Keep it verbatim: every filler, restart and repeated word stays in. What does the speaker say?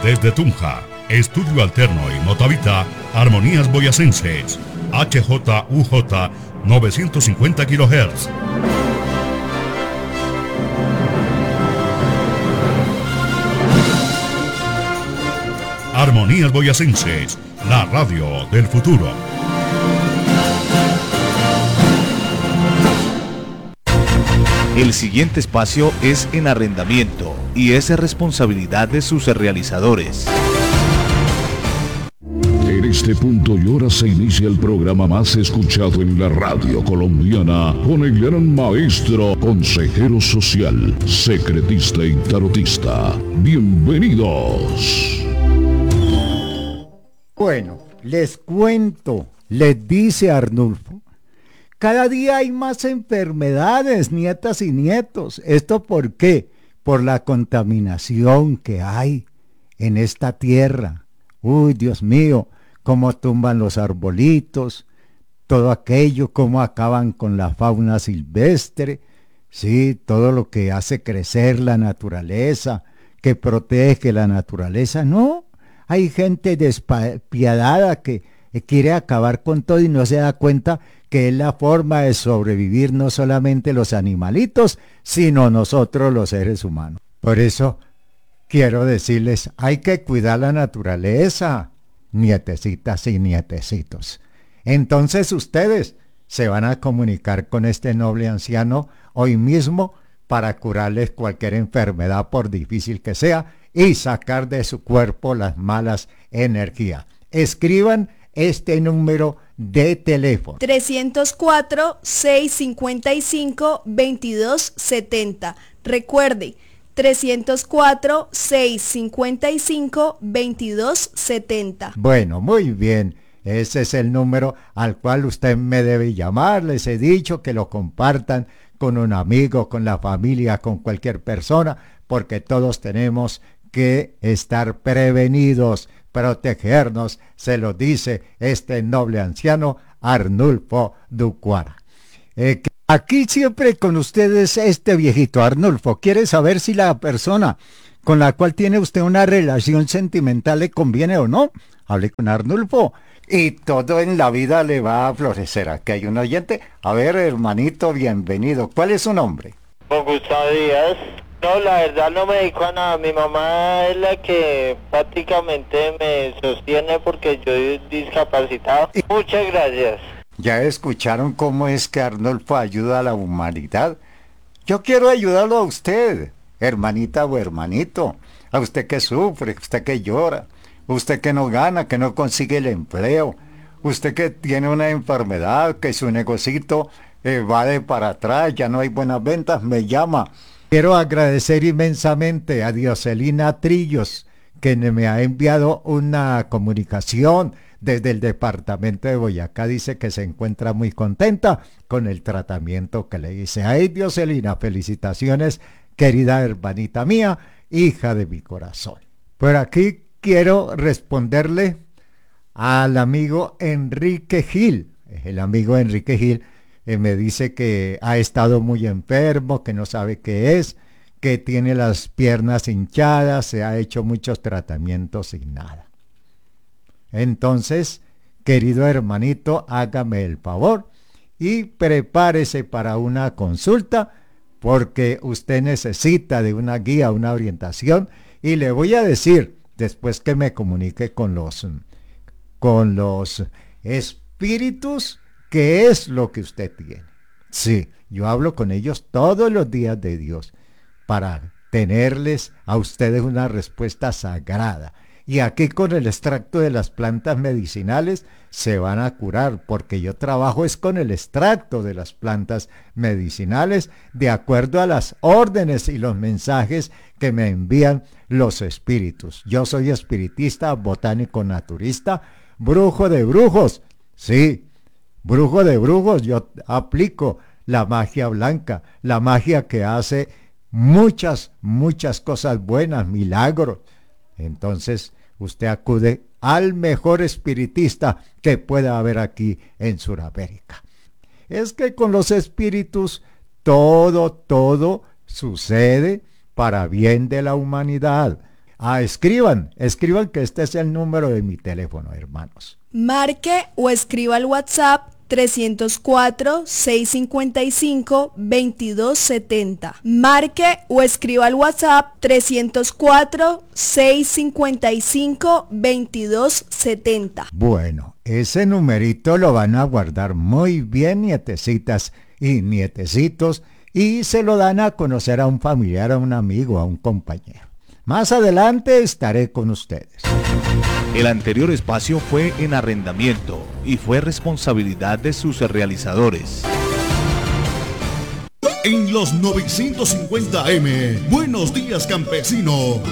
Desde Tunja, Estudio Alterno y Motavita, Armonías Boyacenses, H J U J novecientos cincuenta kilohertz. Armonías Boyacenses, la radio del futuro. El siguiente espacio es en arrendamiento y es responsabilidad de sus realizadores. En este punto y hora se inicia el programa más escuchado en la radio colombiana con el gran maestro, consejero social, secretista y tarotista. Bienvenidos. Bueno, les cuento, les dice Arnulfo. Cada día hay más enfermedades, nietas y nietos. ¿Esto por qué? Por la contaminación que hay en esta tierra. Uy, Dios mío, cómo tumban los arbolitos, todo aquello, cómo acaban con la fauna silvestre, sí, todo lo que hace crecer la naturaleza, que protege la naturaleza. No, hay gente despiadada que quiere acabar con todo y no se da cuenta que es la forma de sobrevivir no solamente los animalitos, sino nosotros los seres humanos. Por eso quiero decirles, hay que cuidar la naturaleza, nietecitas y nietecitos. Entonces ustedes se van a comunicar con este noble anciano hoy mismo para curarles cualquier enfermedad, por difícil que sea, y sacar de su cuerpo las malas energías. Escriban este número de teléfono. trescientos cuatro, seiscientos cincuenta y cinco, veintidós setenta. Recuerde, trescientos cuatro, seiscientos cincuenta y cinco, veintidós setenta. Bueno, muy bien. Ese es el número al cual usted me debe llamar. Les he dicho que lo compartan con un amigo, con la familia, con cualquier persona, porque todos tenemos que estar prevenidos, protegernos, se lo dice este noble anciano Arnulfo Ducuara. Eh, aquí siempre con ustedes este viejito Arnulfo. ¿Quiere saber si la persona con la cual tiene usted una relación sentimental le conviene o no? Hable con Arnulfo y todo en la vida le va a florecer. Aquí hay un oyente. A ver, hermanito, bienvenido. ¿Cuál es su nombre? Con Gustavo Díaz. No, la verdad no me dedico a nada. Mi mamá es la que prácticamente me sostiene porque yo soy discapacitado. Muchas gracias. ¿Ya escucharon cómo es que Arnulfo ayuda a la humanidad? Yo quiero ayudarlo a usted, hermanita o hermanito. A usted que sufre, usted que llora, usted que no gana, que no consigue el empleo, usted que tiene una enfermedad, que su negocito eh, va de para atrás, ya no hay buenas ventas, me llama. Quiero agradecer inmensamente a Dioselina Trillos, que me ha enviado una comunicación desde el departamento de Boyacá. Dice que se encuentra muy contenta con el tratamiento que le hice. Ay, Dioselina, felicitaciones, querida hermanita mía, hija de mi corazón. Por aquí quiero responderle al amigo Enrique Gil. El amigo Enrique Gil Eh, me dice que ha estado muy enfermo, que no sabe qué es, que tiene las piernas hinchadas, se ha hecho muchos tratamientos y nada. Entonces, querido hermanito, hágame el favor y prepárese para una consulta, porque usted necesita de una guía, una orientación, y le voy a decir, después que me comunique con los, con los espíritus, ¿qué es lo que usted tiene? Sí, yo hablo con ellos todos los días de Dios para tenerles a ustedes una respuesta sagrada. Y aquí con el extracto de las plantas medicinales se van a curar, porque yo trabajo es con el extracto de las plantas medicinales de acuerdo a las órdenes y los mensajes que me envían los espíritus. Yo soy espiritista, botánico naturista, brujo de brujos, sí. Brujo de brujos, yo aplico la magia blanca, la magia que hace muchas, muchas cosas buenas, milagros. Entonces, usted acude al mejor espiritista que pueda haber aquí en Sudamérica. Es que con los espíritus todo, todo sucede para bien de la humanidad. Ah, escriban, escriban que este es el número de mi teléfono, hermanos. Marque o escriba al WhatsApp trescientos cuatro, seiscientos cincuenta y cinco, veintidós setenta. Marque o escriba al WhatsApp trescientos cuatro, seiscientos cincuenta y cinco, veintidós setenta. Bueno, ese numerito lo van a guardar muy bien, nietecitas y nietecitos, y se lo dan a conocer a un familiar, a un amigo, a un compañero. Más adelante estaré con ustedes. El anterior espacio fue en arrendamiento y fue responsabilidad de sus realizadores. En los novecientos cincuenta eme, Buenos Días Campesino,